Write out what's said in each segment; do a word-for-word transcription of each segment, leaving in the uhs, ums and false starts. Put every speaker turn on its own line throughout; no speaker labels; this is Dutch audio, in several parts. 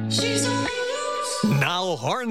Niall Horan.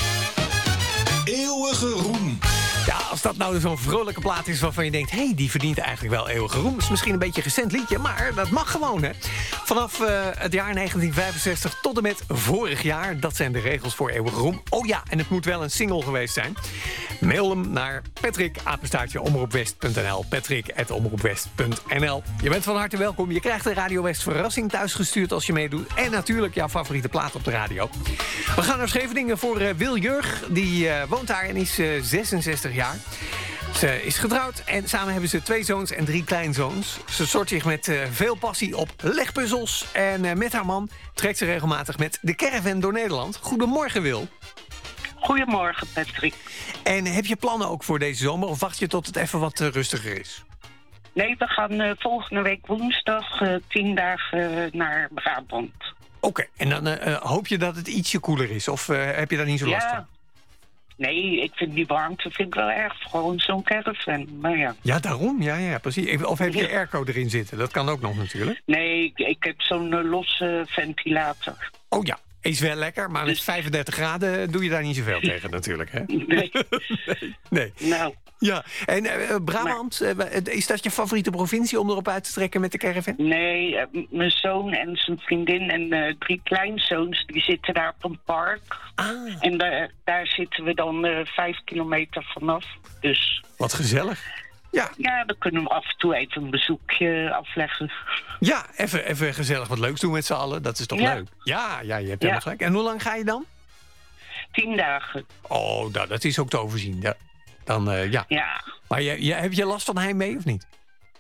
Eeuwige roem.
Ja, als dat nou zo'n vrolijke plaat is waarvan je denkt... hé, hey, die verdient eigenlijk wel eeuwige roem. Is misschien een beetje een recent liedje, maar dat mag gewoon, hè. Vanaf uh, het jaar negentien vijfenzestig tot en met vorig jaar... dat zijn de regels voor eeuwige roem. Oh ja, en het moet wel een single geweest zijn. Mail hem naar Patrick, apenstaartje, omroepwest punt n l. Patrick, at omroepwest punt n l. Je bent van harte welkom. Je krijgt een Radio West verrassing thuisgestuurd als je meedoet. En natuurlijk jouw favoriete plaat op de radio. We gaan naar Scheveningen voor uh, Wil Jurg. Die uh, woont daar en is uh, zesenzestig jaar. Ze is getrouwd en samen hebben ze twee zoons en drie kleinzoons. Ze stort zich met uh, veel passie op legpuzzels. En uh, met haar man trekt ze regelmatig met de caravan door Nederland. Goedemorgen, Wil.
Goedemorgen, Patrick.
En heb je plannen ook voor deze zomer of wacht je tot het even wat uh, rustiger is?
Nee, we gaan uh, volgende week woensdag uh, tien dagen uh, naar Brabant.
Oké, okay, en dan uh, hoop je dat het ietsje koeler is of uh, heb je daar niet zo last
ja.
van?
Nee, ik vind die warmte vind ik wel erg. Gewoon zo'n caravan, maar ja.
Ja, daarom. Ja, ja, precies. Of heb je airco erin zitten? Dat kan ook nog natuurlijk.
Nee, ik, ik heb zo'n uh, losse ventilator.
Oh ja, is wel lekker. Maar met
Dus...
vijfendertig graden doe je daar niet zoveel tegen natuurlijk, hè?
Nee.
nee. nee.
Nou.
Ja, en uh, Brabant, maar... uh, is dat je favoriete provincie om erop uit te trekken met de caravan?
Nee, uh, mijn zoon en zijn vriendin en uh, drie kleinzoons, die zitten daar op een park.
Ah.
En daar, daar zitten we dan uh, vijf kilometer vanaf. Dus...
Wat gezellig. Ja.
Ja, dan kunnen we af en toe even een bezoekje afleggen.
Ja, even, even gezellig wat leuks doen met z'n allen. Dat is toch
ja.
leuk? Ja, ja, je hebt
ja.
helemaal gelijk. En hoe lang ga je dan?
Tien dagen.
Oh, nou, dat is ook te overzien. Ja. Dan, uh, ja.
Ja.
Maar je, je, heb je last van heimwee of niet?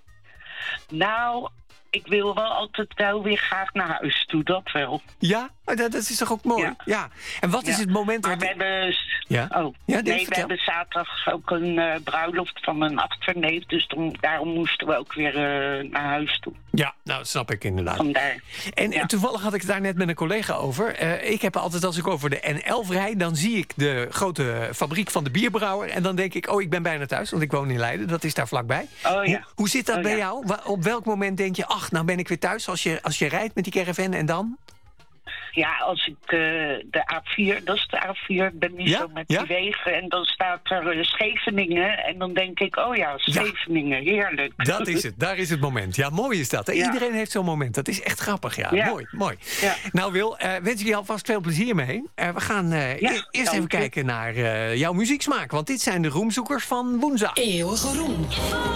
Nou, ik wil wel altijd wel weer graag naar huis toe, dat wel.
Ja? Maar dat, dat is toch ook mooi? Ja. ja. En wat ja. is het moment...
Maar
waar
we hebben...
Ja?
Oh,
ja,
nee, we hebben zaterdag ook een uh, bruiloft van een achterneef. Dus dan, daarom moesten we ook weer uh, naar huis toe.
Ja, nou, dat snap ik inderdaad.
Vandaar.
En,
ja.
en toevallig had ik het daar net met een collega over. Uh, ik heb altijd, als ik over de N elf rijd... dan zie ik de grote fabriek van de bierbrouwer... en dan denk ik, oh, ik ben bijna thuis, want ik woon in Leiden. Dat is daar vlakbij.
Oh, ja.
hoe, hoe zit dat
oh,
bij
ja.
jou? Op welk moment denk je, ach, nou ben ik weer thuis... als je, als je rijdt met die caravan en dan...
Ja, als ik uh, de A vier, dat is de A vier, ben niet
ja?
zo met
ja?
die wegen. En dan staat er uh, Scheveningen. En dan denk ik, oh ja, Scheveningen, ja. heerlijk.
Dat is het, daar is het moment. Ja, mooi is dat. Hè? Ja. Iedereen heeft zo'n moment. Dat is echt grappig, ja. ja. Mooi, mooi. Ja. Nou Wil, uh, wens ik je alvast veel plezier mee. Uh, we gaan uh, ja, e- eerst even je. kijken naar uh, jouw muzieksmaak. Want dit zijn de roemzoekers van woensdag.
Eeuwige roem.